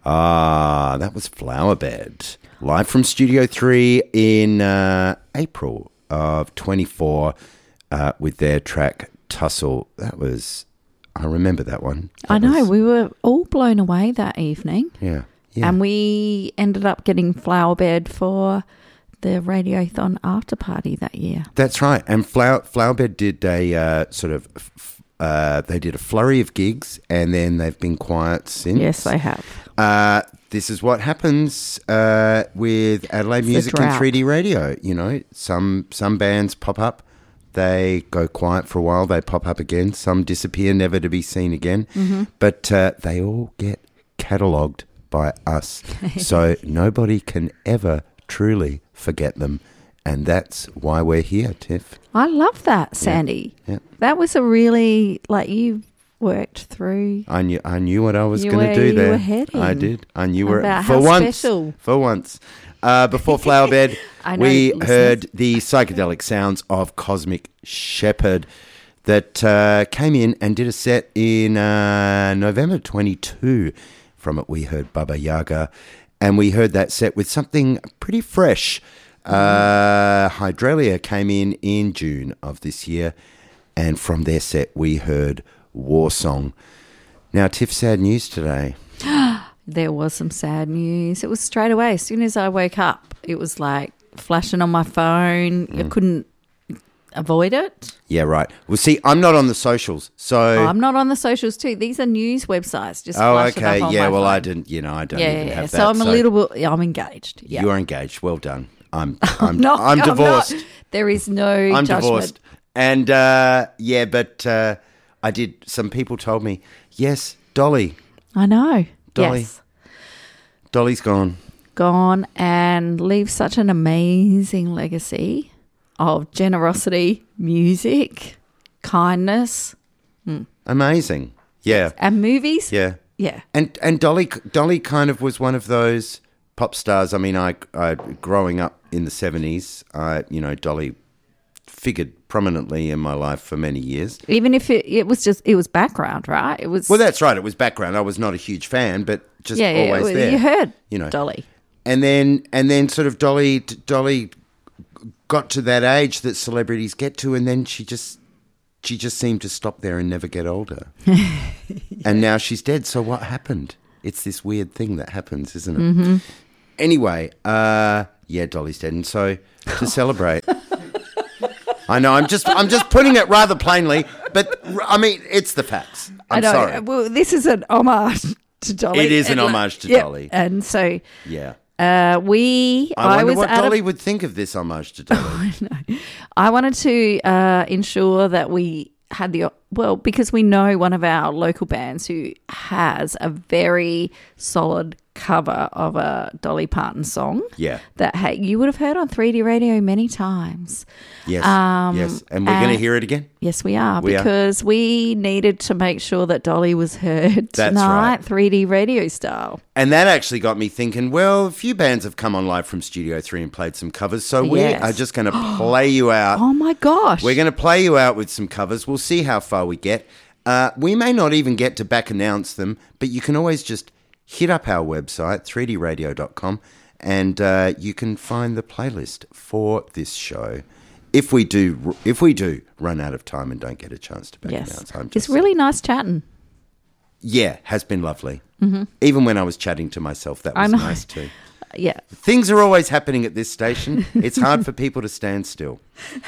That was Flower Bed. Live from Studio 3 in April of 24 with their track Tussle. I remember that one. We were all blown away that evening. Yeah. And we ended up getting Flower Bed for the Radiothon after party that year. That's right. And Flower Bed did a they did a flurry of gigs, and then they've been quiet since. Yes, they have. This is what happens with Adelaide Music and 3D Radio. You know, some bands pop up, they go quiet for a while, they pop up again. Some disappear, never to be seen again. Mm-hmm. But they all get catalogued by us, so nobody can ever truly forget them. And that's why we're here, Tiff. I love that, Sandy. Yeah. That was a really, you worked through. I knew what I was going to do there. You were heading. I did. I knew where how special. For once. Before Flower Bed, we heard the psychedelic sounds of Cosmic Shepherd that came in and did a set in November 22. From it, we heard Baba Yaga, and we heard that set with something pretty fresh. Hydralia came in June of this year, and from their set, we heard War Song. Now, Tiff, sad news today. There was some sad news. It was straight away. As soon as I woke up, it was like flashing on my phone. I couldn't avoid it. Yeah, right. Well, see, I'm not on the socials, so I'm not on the socials too. These are news websites. Just flash it up on my phone. I didn't. I don't even have that. So I'm a little bit. I'm engaged. Yeah. You are engaged. Well done. I'm not, I'm divorced. I'm not. There is no I'm judgment. Divorced. And but I did. Some people told me, yes, Dolly. I know. Dolly. Yes. Dolly's gone. Gone and leaves such an amazing legacy of generosity, music, kindness. Amazing. Yeah. And movies. Yeah. Yeah. And Dolly kind of was one of those pop stars. I mean, I growing up in the 70s, Dolly figured prominently in my life for many years. Even if it was background, right? It was. Well, that's right. It was background. I was not a huge fan, but just always there. You heard, Dolly. And then sort of Dolly got to that age that celebrities get to, and then she just seemed to stop there and never get older. And now she's dead. So what happened? It's this weird thing that happens, isn't it? Mm-hmm. Anyway, Dolly's dead, and so to celebrate. I know, I'm just putting it rather plainly, but I mean, it's the facts. I'm sorry. Well, this is an homage to Dolly. It is an homage to Dolly. And so... Yeah. I wonder what Dolly would think of this homage to Dolly. I wanted to ensure that we had because we know one of our local bands who has a very solid cover of a Dolly Parton song. Yeah. That you would have heard on 3D Radio many times. Yes. Yes. And we're going to hear it again? Yes, we are. Because we needed to make sure that Dolly was heard tonight, right. 3D Radio style. And that actually got me thinking, well, a few bands have come on live from Studio 3 and played some covers, so we are just going to play you out. Oh, my gosh. We're going to play you out with some covers. We'll see how far we get. We may not even get to back announce them, but you can always just hit up our website, 3dradio.com, and you can find the playlist for this show. If we do run out of time and don't get a chance to back announce, it's really nice chatting. Yeah, has been lovely. Mm-hmm. Even when I was chatting to myself, that was nice too. Yeah, things are always happening at this station. It's hard for people to stand still.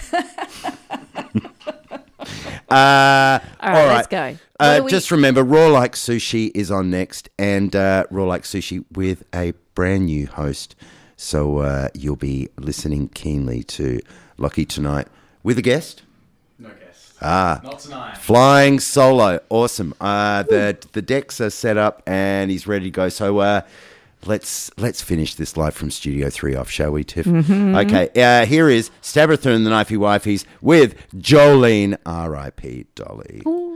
All right, let's go. Just remember, Raw Like Sushi is on next, and Raw Like Sushi with a brand new host. So you'll be listening keenly to Lockie tonight with a guest. No guest. Not tonight. Flying solo, awesome. The decks are set up and he's ready to go. So let's finish this live from Studio 3 off, shall we, Tiff? Mm-hmm. Okay, here is Stabber Through and the Knifey Wifeys with Jolene, R.I.P. Dolly. Ooh.